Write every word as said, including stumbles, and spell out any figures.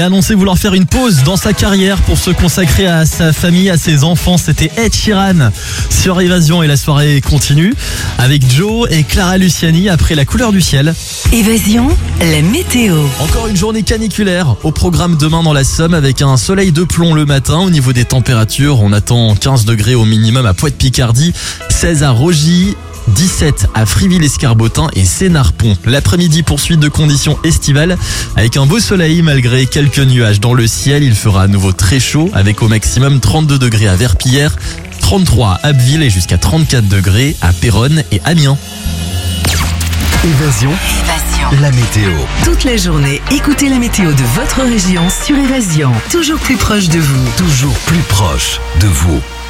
Il a annoncé vouloir faire une pause dans sa carrière pour se consacrer à sa famille, à ses enfants. C'était Ed Sheeran sur Évasion et la soirée continue avec Joe et Clara Luciani après La couleur du ciel. Évasion, la météo. Encore une journée caniculaire au programme demain dans la Somme avec un soleil de plomb le matin. Au niveau des températures, on attend quinze degrés au minimum à Pointe-Picardie, seize à Rogy, dix-sept à Friville-Escarbotin et Sénarpont. L'après-midi, poursuite de conditions estivales avec un beau soleil malgré quelques nuages dans le ciel. Il fera à nouveau très chaud avec au maximum trente-deux degrés à Verpillière, trente-trois à Abbeville et jusqu'à trente-quatre degrés à Péronne et Amiens. Évasion, Évasion. la météo. Toute la journée, écoutez la météo de votre région sur Évasion. Toujours plus proche de vous. Toujours plus proche de vous.